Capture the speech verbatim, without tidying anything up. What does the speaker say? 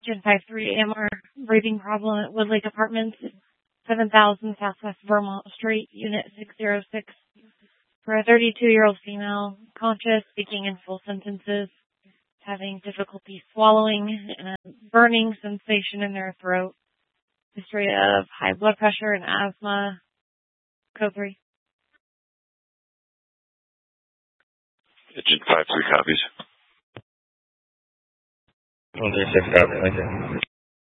Gen five three A M R breathing problem at Woodlake Apartments, seven thousand Southwest Vermont Street, Unit six oh six, for a thirty-two-year-old female, conscious, speaking in full sentences, having difficulty swallowing, and a burning sensation in their throat, history of high blood pressure and asthma, code three. Gen five three copies. one three six, copy, thank you.